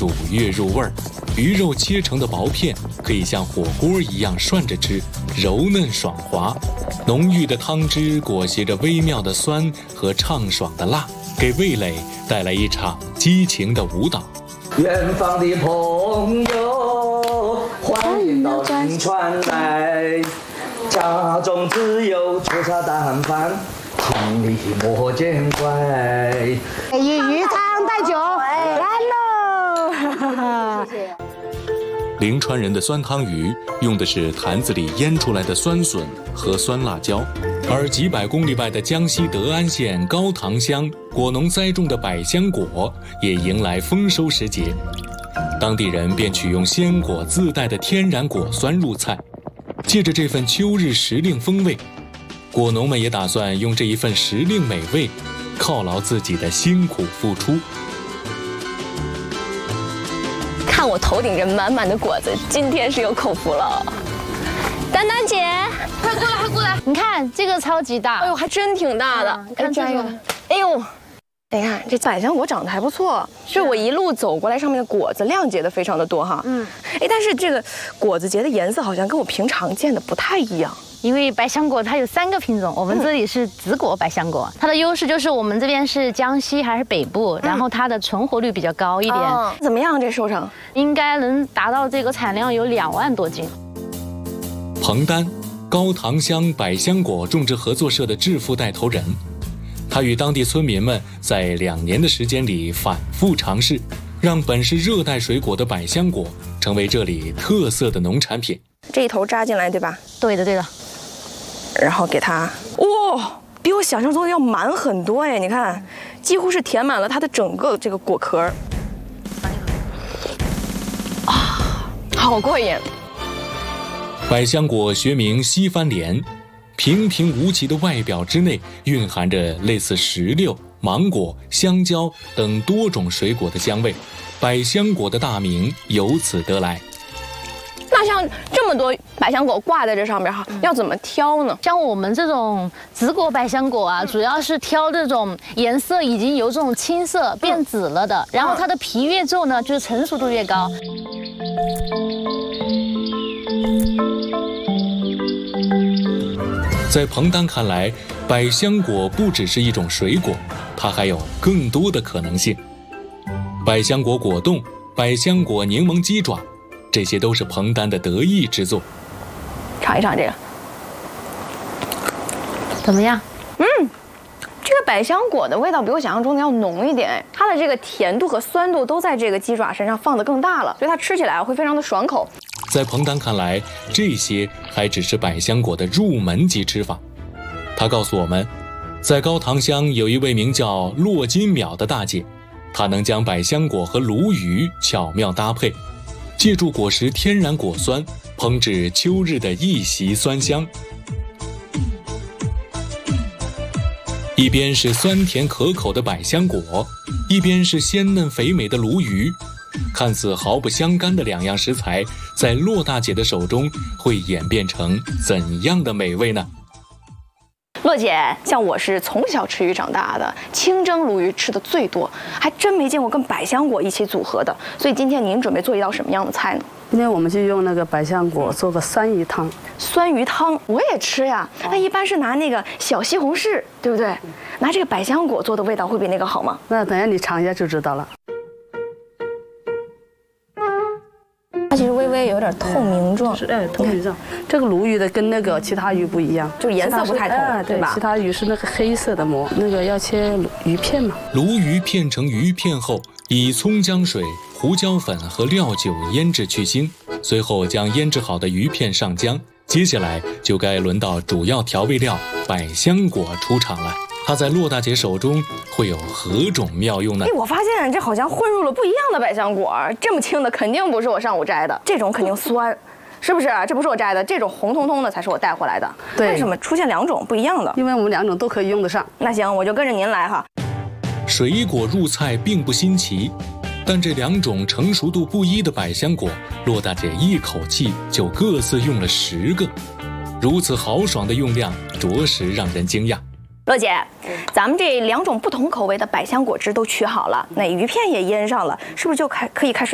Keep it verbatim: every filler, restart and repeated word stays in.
煮越入味儿。鱼肉切成的薄片，可以像火锅一样涮着吃，柔嫩爽滑。浓郁的汤汁裹挟着微妙的酸和畅爽的辣，给味蕾带来一场激情的舞蹈。 远方的朋友，欢迎到临川来，家中只有粗茶淡饭，汤里莫见怪。 以鱼汤带酒，来喽！谢谢。 临川人的酸汤鱼用的是坛子里腌出来的酸笋和酸辣椒，而几百公里外的江西德安县高塘乡果农栽种的百香果也迎来丰收时节，当地人便取用鲜果自带的天然果酸入菜，借着这份秋日时令风味，果农们也打算用这一份时令美味犒劳自己的辛苦付出。 看我头顶着满满的果子，今天是有口福了。丹丹姐， 快过来，快过来！你看这个超级大， 哎呦，还真挺大的。 嗯、看这个， 哎呦，你看这百香果长得还不错，就我一路走过来，上面的果子亮洁的非常的多哈。嗯，哎，但是这个果子结的颜色好像跟我平常见的不太一样。 因为百香果它有三个品种，我们这里是紫果百香果，它的优势就是我们这边是江西还是北部，然后它的存活率比较高一点。 哦、怎么样？这收成应该能达到这个产量有两万多斤。 彭丹，高塘乡百香果种植合作社的致富带头人，他与当地村民们在两年的时间里反复尝试，让本是热带水果的百香果成为这里特色的农产品。 这一头扎进来，对吧？ 对的，对的。 然后给它，哇、哦，比我想象中的要满很多哎！你看，几乎是填满了它的整个这个果壳。啊，好过瘾！ 百香果学名西番莲，平平无奇的外表之内蕴含着类似石榴、芒果、香蕉等多种水果的香味，百香果的大名由此得来。 那像这么多百香果挂在这上面哈，要怎么挑呢？ 像我们这种紫果百香果啊，主要是挑这种颜色已经由这种青色变紫了的，然后它的皮越皱呢，就是成熟度越高。 在彭丹看来，百香果不只是一种水果，它还有更多的可能性。百香果果冻、百香果柠檬鸡爪，这些都是彭丹的得意之作。 尝一尝这个， 怎么样？ 嗯，这个百香果的味道比我想象中的要浓一点，它的这个甜度和酸度都在这个鸡爪身上放得更大了，所以它吃起来会非常的爽口。 在彭丹看来，这些还只是百香果的入门级吃法。他告诉我们，在高塘乡有一位名叫骆金淼的大姐，她能将百香果和鲈鱼巧妙搭配，借助果实天然果酸，烹制秋日的一席酸香。一边是酸甜可口的百香果，一边是鲜嫩肥美的鲈鱼，看似毫不相干的两样食材，在骆大姐的手中会演变成怎样的美味呢？ 骆姐，像我是从小吃鱼长大的，清蒸鲈鱼吃的最多，还真没见过跟百香果一起组合的。所以今天您准备做一道什么样的菜呢？ 今天我们就用那个百香果做个酸鱼汤。 酸鱼汤我也吃呀，那一般是拿那个小西红柿，对不对？拿这个百香果做的味道会比那个好吗？ 那等下你尝一下就知道了。 它其实微微有点透明状， 是哎，透明状。这个鲈鱼的跟那个其他鱼不一样， 就颜色不太同， 哎、 对吧？ 其他鱼是那个黑色的膜，那个要切鱼片嘛。 鲈鱼片成鱼片后，以葱姜水、胡椒粉和料酒腌制去腥，随后将腌制好的鱼片上浆。接下来就该轮到主要调味料百香果出场了。它在骆大姐手中会有何种妙用呢？ 哎，我发现这好像混入了不一样的百香果，这么轻的肯定不是我上午摘的，这种肯定酸，是不是？这不是我摘的，这种红彤彤的才是我带回来的。 对， 为什么出现两种不一样的？ 因为我们两种都可以用得上。 那行，我就跟着您来哈。 水果入菜并不新奇，但这两种成熟度不一的百香果，骆大姐一口气就各自用了十个，如此豪爽的用量，着实让人惊讶。 骆姐，咱们这两种不同口味的百香果汁都取好了，那鱼片也腌上了，是不是就开可以开始